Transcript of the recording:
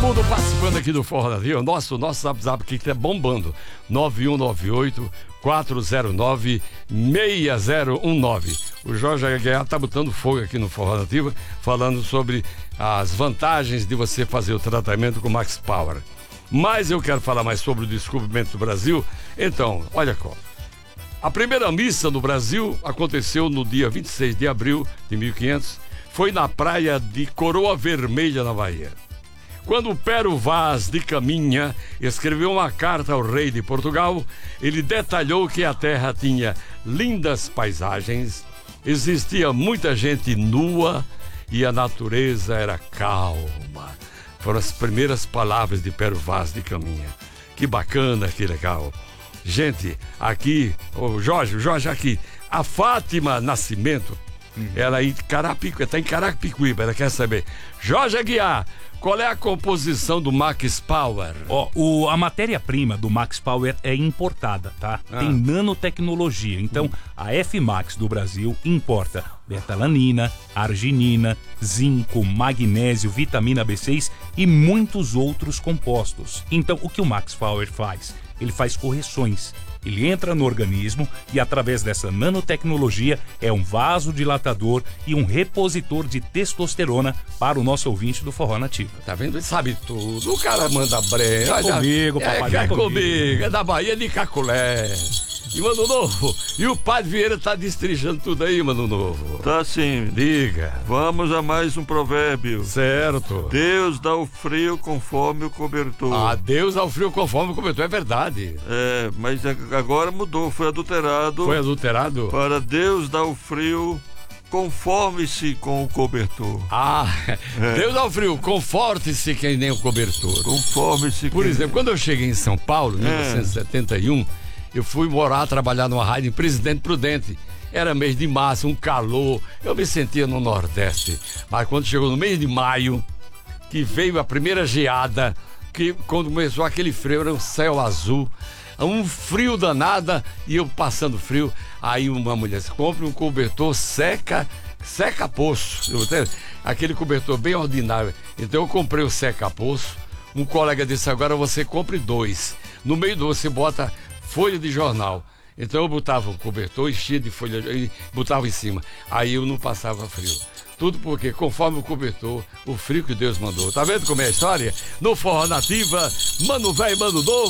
mundo participando aqui do Forró Nativa. Nosso zap aqui que tá bombando. 9198-409-6019. O Jorge Aguiar tá botando fogo aqui no Forró Nativa, falando sobre as vantagens de você fazer o tratamento com Max Power. Mas eu quero falar mais sobre o descobrimento do Brasil. Então, olha só. A primeira missa no Brasil aconteceu no dia 26 de abril de 1500. Foi na praia de Coroa Vermelha, na Bahia. Quando Pero Vaz de Caminha escreveu uma carta ao rei de Portugal, ele detalhou que a terra tinha lindas paisagens, existia muita gente nua e a natureza era calma. Foram as primeiras palavras de Pero Vaz de Caminha. Que bacana, que legal. Gente, aqui, o Jorge aqui, a Fátima Nascimento, ela está em Carapicuíba, ela quer saber. Jorge Aguiar, qual é a composição do Max Power? A matéria-prima do Max Power é importada, tá? Tem nanotecnologia. Então, a F-Max do Brasil importa betalanina, arginina, zinco, magnésio, vitamina B6 e muitos outros compostos. Então, o que o Max Power faz? Ele faz correções. Ele entra no organismo e, através dessa nanotecnologia, é um vasodilatador e um repositor de testosterona para o nosso ouvinte do Forró Nativa. Tá vendo? Ele sabe tudo. O cara manda breve. É comigo, papai. É comigo. É da Bahia de Caculé. E Mano Novo, e o Padre Vieira tá destrinchando tudo aí, Mano Novo. Tá sim. Diga. Vamos a mais um provérbio. Certo. Deus dá o frio conforme o cobertor. Deus dá o frio conforme o cobertor, é verdade. Mas agora mudou, foi adulterado. Foi adulterado? Para Deus dá o frio, conforme-se com o cobertor. Deus dá o frio, conforte-se que nem o cobertor. Conforme-se. Por exemplo, quando eu cheguei em São Paulo, em 1971, eu fui trabalhar numa rádio em Presidente Prudente. Era mês de março, um calor, eu me sentia no Nordeste. Mas quando chegou no mês de maio, que veio a primeira geada, que quando começou aquele frio, era um céu azul, um frio danada, e eu passando frio. Aí uma mulher disse: compre um cobertor seca-poço. Aquele cobertor bem ordinário. Então eu comprei o seca-poço. Um colega disse: agora você compre 2. No meio do você bota folha de jornal. Então eu botava um cobertor, enchia de folha e botava em cima. Aí eu não passava frio. Tudo porque, conforme o cobertor, o frio que Deus mandou. Tá vendo como é a história? No Forró Nativa, Mano Velho, Mano Novo.